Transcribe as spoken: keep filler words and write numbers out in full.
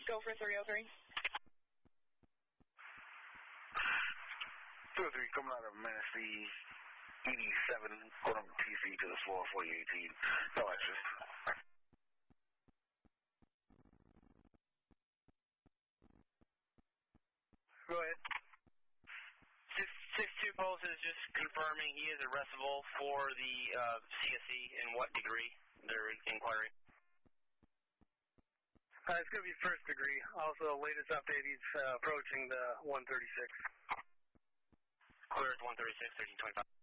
Go for three oh three. two oh three, coming out of Manistee, eighty-seven, going up T C to the floor, forty eighteen. No extras. Go ahead. six two Pulse is just confirming he is arrestable for the uh, C S E in what degree they're inquiring. Uh, it's going to be first degree. Also, latest update, he's uh, approaching the one thirty-six. Clear at one thirty-six, thirteen twenty-five.